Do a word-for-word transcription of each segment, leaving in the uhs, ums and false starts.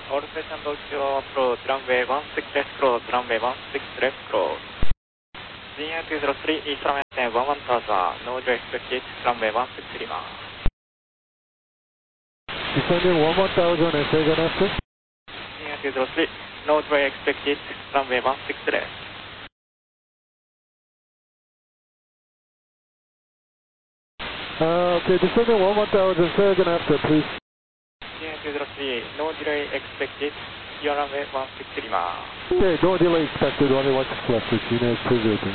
All station Tokyo approach, runway one six left close, runway one six left close. G N two zero three, East maintain one one thousand, no delay expected, runway one six lima. Descending one one thousand and second after. G N two zero three, no delay expected, runway one six left. Uh, okay, descending one one thousand, second after, please. G N two zero three, no delay expected, your runway one six lima. Okay, no delay expected, only one six left for G N S two zero three.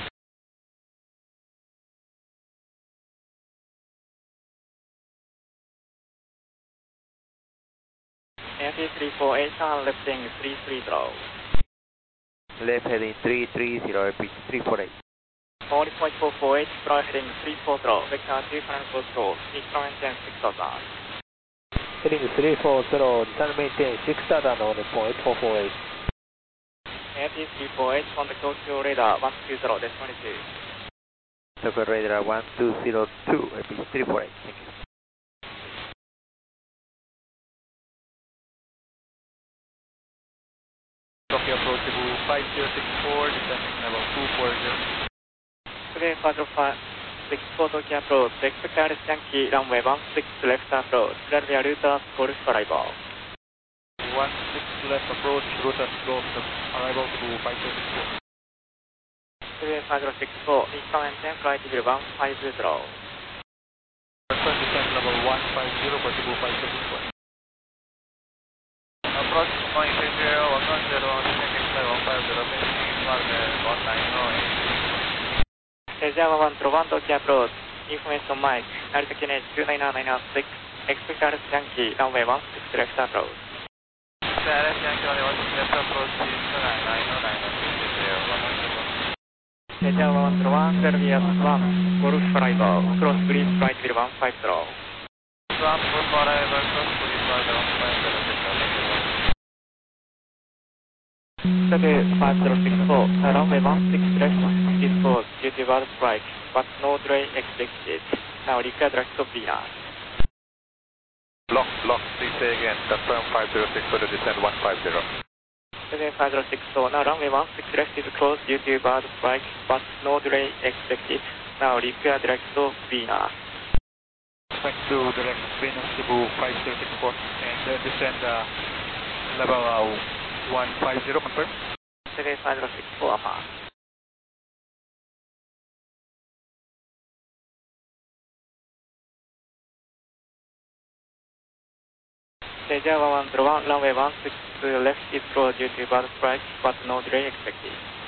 N T three four eight, turn left heading three three zero. Left heading three three zero, repeat three four eight. forty point four four eight, right heading three four zero, vector two final course course, east maintain six thousand. Heading three four zero, descend maintain six thousand on the point four four eight. N T three four eight, contact Tokyo radar one two zero, decimal two. Tokyo radar one two zero two, repeat three four eight, thank you. Tokyo approach five zero six four, descending level two four zero. Today, five zero five six four Tokyo approach, expect Alice Yankee, runway one six left approach, Philadelphia Reuters, Golf arrival. one six left approach, Reuters Golf, arrival to five zero six four. Today, five zero six four, east maintain flight level one five zero. Return descend level one five zero, possible five zero six four. Approach one eight zero, one one zero, descending flight one five zero, finishing one nine zero eight. Java one zero one Tokyo approach, information Mike, altitude two nine nine six, expect Alice Yankee, runway one six left approach. Alice Yankee, runway one six left approach, two nine nine nine six zero. Java one zero one, Philadelphia one, Golf arrival, cross breeze flight level one five zero. Swap Golf arrival, cross breeze flight level one five zero. Today, five zero six four, runway one six left, is course due to bad strike, but no delay expected. Now required direct to Venus. Block, block, please say again, confirm five zero six four to descend one five zero. Today, five zero six four, now runway one six left is closed due to bad strike, but no delay expected. Now required direct to Venus. Expect to direct Venus to five zero six four and uh, descend uh, level uh, one five zero, confirm. Today, five zero six four, apart. Java one zero one, runway one six left is closed due to bad strike, but no delay expected.